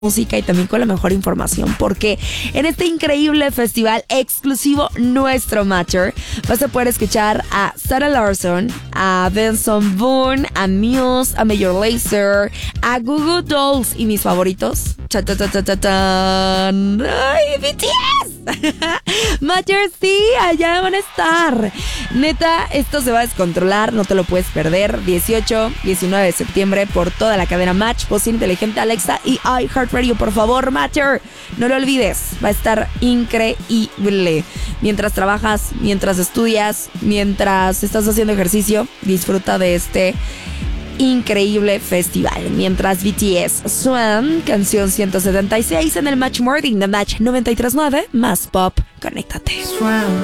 música y también con la mejor información, porque en este increíble festival exclusivo Nuestro Matter vas a poder escuchar a Sarah Larsson, a Benson Boone, a Muse, a Major Lazer, a Goo Goo Dolls y mis favoritos, ¡ay, BTS! Matter, sí, allá van a estar. Neta, esto se va a descontrolar, no te lo puedes perder. 18, 19 de septiembre por toda la cadena Match, Voz Inteligente, Alexa y iHeartRadio. Por favor, Matter, no lo olvides, va a estar increíble. Mientras trabajas, mientras estudias, mientras estás haciendo ejercicio, disfruta de este increíble festival. Mientras BTS Swan, canción 176 en el Match Morning de Match 93.9, más pop. Conéctate.